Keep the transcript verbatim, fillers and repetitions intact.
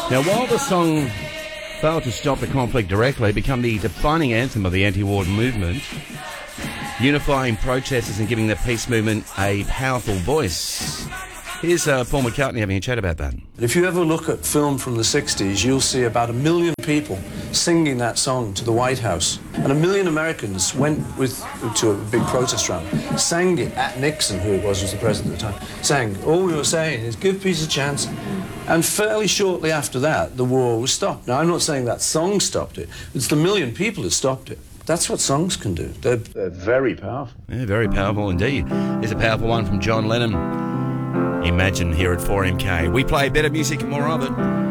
Now, while the song failed to stop the conflict directly, it became the defining anthem of the anti-war movement, unifying protesters and giving the peace movement a powerful voice. Here's uh, Paul McCartney having a chat about that. If you ever look at film from the sixties, you'll see about a million people singing that song to the White House. And a million Americans went with to a big protest rally, sang it at Nixon, who it was, was the president at the time, sang, all we were saying is give peace a chance. And fairly shortly after that, the war was stopped. Now, I'm not saying that song stopped it. It's the million people that stopped it. That's what songs can do. They're, they're very powerful. Yeah, very powerful indeed. Here's a powerful one from John Lennon. Imagine here at four M K. We play better music and more of it.